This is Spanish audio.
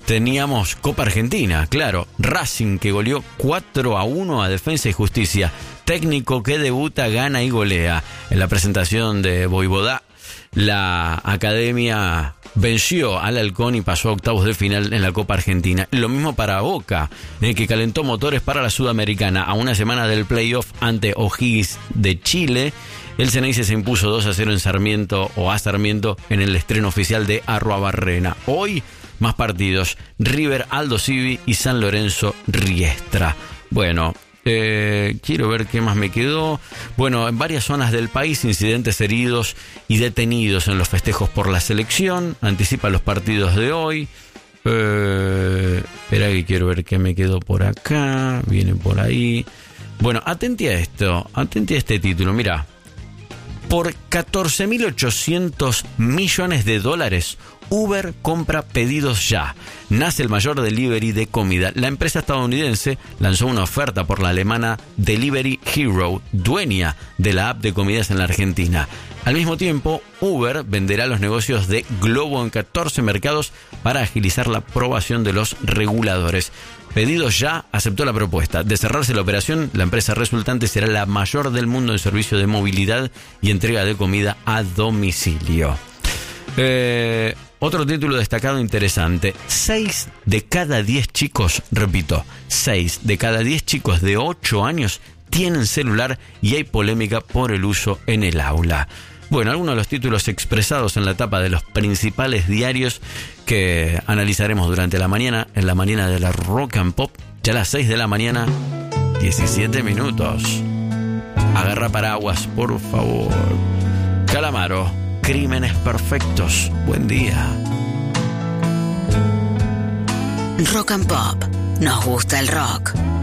teníamos Copa Argentina, claro. Racing que goleó 4-1 a Defensa y Justicia. Técnico que debuta, gana y golea. En la presentación de Voivodá, la academia venció al Halcón y pasó a octavos de final en la Copa Argentina. Lo mismo para Boca, que calentó motores para la Sudamericana. A una semana del playoff ante O'Higgins de Chile, el Ceneice se impuso 2-0 en Sarmiento en el estreno oficial de Arruabarrena. Hoy, más partidos: River, Aldo Civi y San Lorenzo Riestra. Bueno, quiero ver qué más me quedó. Bueno, en varias zonas del país, incidentes, heridos y detenidos en los festejos por la selección. Anticipa los partidos de hoy. Espera que quiero ver qué me quedó por acá. Viene por ahí. Bueno, atente a esto. Atente a este título. Mira, por 14.800 millones de dólares, Uber compra Pedidos Ya. Nace el mayor delivery de comida. La empresa estadounidense lanzó una oferta por la alemana Delivery Hero, dueña de la app de comidas en la Argentina. Al mismo tiempo, Uber venderá los negocios de Globo en 14 mercados para agilizar la aprobación de los reguladores. Pedidos Ya aceptó la propuesta. De cerrarse la operación, la empresa resultante será la mayor del mundo en servicio de movilidad y entrega de comida a domicilio. Otro título destacado interesante: 6 de cada 10 chicos, repito, 6 de cada 10 chicos de 8 años tienen celular y hay polémica por el uso en el aula. Bueno, algunos de los títulos expresados en la tapa de los principales diarios que analizaremos durante la mañana, en la mañana de la Rock and Pop, ya a las 6 de la mañana, 17 minutos. Agarra paraguas, por favor. Calamaro, Crímenes Perfectos. Buen día. Rock and Pop. Nos gusta el rock.